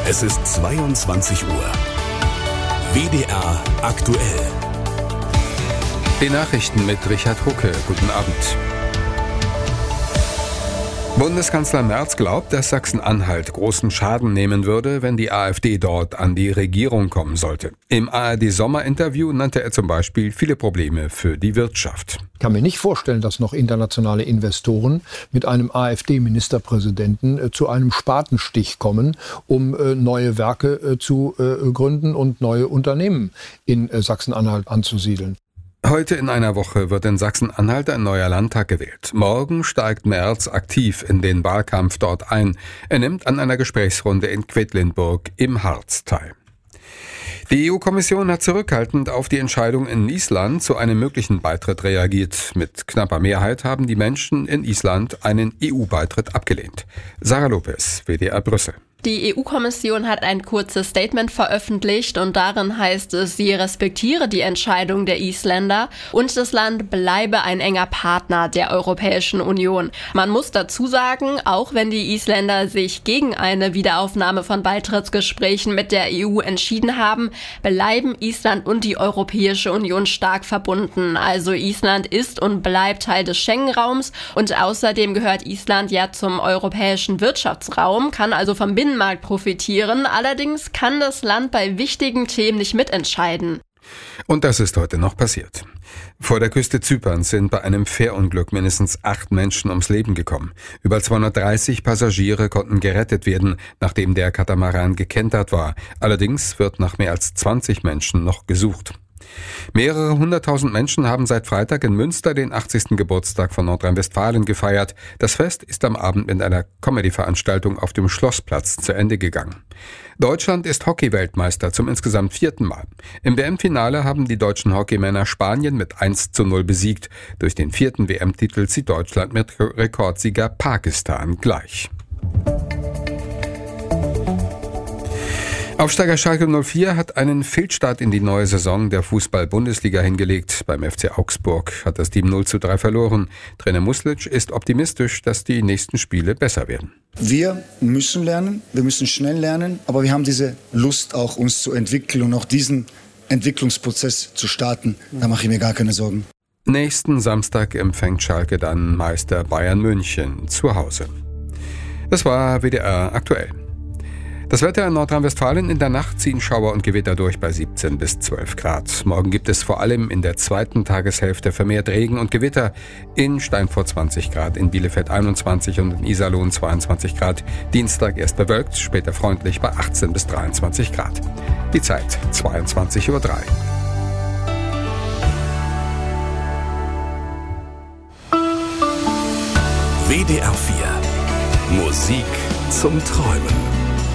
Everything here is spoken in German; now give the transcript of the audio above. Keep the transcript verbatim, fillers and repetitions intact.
Es ist zweiundzwanzig Uhr. W D R aktuell. Die Nachrichten mit Richard Hucke. Guten Abend. Bundeskanzler Merz glaubt, dass Sachsen-Anhalt großen Schaden nehmen würde, wenn die AfD dort an die Regierung kommen sollte. Im A R D-Sommerinterview nannte er zum Beispiel viele Probleme für die Wirtschaft. Ich kann mir nicht vorstellen, dass noch internationale Investoren mit einem AfD-Ministerpräsidenten äh, zu einem Spatenstich kommen, um äh, neue Werke äh, zu äh, gründen und neue Unternehmen in äh, Sachsen-Anhalt anzusiedeln. Heute in einer Woche wird in Sachsen-Anhalt ein neuer Landtag gewählt. Morgen steigt Merz aktiv in den Wahlkampf dort ein. Er nimmt an einer Gesprächsrunde in Quedlinburg im Harz teil. Die E U-Kommission hat zurückhaltend auf die Entscheidung in Island zu einem möglichen Beitritt reagiert. Mit knapper Mehrheit haben die Menschen in Island einen E U-Beitritt abgelehnt. Sarah Lopez, W D R Brüssel. Die E U-Kommission hat ein kurzes Statement veröffentlicht und darin heißt es, sie respektiere die Entscheidung der Isländer und das Land bleibe ein enger Partner der Europäischen Union. Man muss dazu sagen, auch wenn die Isländer sich gegen eine Wiederaufnahme von Beitrittsgesprächen mit der E U entschieden haben, bleiben Island und die Europäische Union stark verbunden. Also Island ist und bleibt Teil des Schengen-Raums und außerdem gehört Island ja zum europäischen Wirtschaftsraum, kann also vom Binnenmarkt profitieren. Allerdings kann das Land bei wichtigen Themen nicht mitentscheiden. Und das ist heute noch passiert. Vor der Küste Zyperns sind bei einem Fährunglück mindestens acht Menschen ums Leben gekommen. Über zweihundertdreißig Passagiere konnten gerettet werden, nachdem der Katamaran gekentert war. Allerdings wird nach mehr als zwanzig Menschen noch gesucht. Mehrere hunderttausend Menschen haben seit Freitag in Münster den achtzigsten Geburtstag von Nordrhein-Westfalen gefeiert. Das Fest ist am Abend mit einer Comedy-Veranstaltung auf dem Schlossplatz zu Ende gegangen. Deutschland ist Hockey-Weltmeister zum insgesamt vierten Mal. Im W M-Finale haben die deutschen Hockeymänner Spanien mit eins zu null besiegt. Durch den vierten W M-Titel zieht Deutschland mit Rekordsieger Pakistan gleich. Aufsteiger Schalke null vier hat einen Fehlstart in die neue Saison der Fußball-Bundesliga hingelegt. Beim F C Augsburg hat das Team null zu drei verloren. Trainer Muslic ist optimistisch, dass die nächsten Spiele besser werden. Wir müssen lernen, wir müssen schnell lernen, aber wir haben diese Lust auch, uns zu entwickeln und auch diesen Entwicklungsprozess zu starten. Da mache ich mir gar keine Sorgen. Nächsten Samstag empfängt Schalke dann Meister Bayern München zu Hause. Das war W D R aktuell. Das Wetter in Nordrhein-Westfalen: in der Nacht ziehen Schauer und Gewitter durch bei siebzehn bis zwölf Grad. Morgen gibt es vor allem in der zweiten Tageshälfte vermehrt Regen und Gewitter. In Steinfurt zwanzig Grad, in Bielefeld einundzwanzig und in Iserlohn zweiundzwanzig Grad. Dienstag erst bewölkt, später freundlich bei achtzehn bis dreiundzwanzig Grad. Die Zeit zweiundzwanzig Uhr drei. W D R vier. Musik zum Träumen.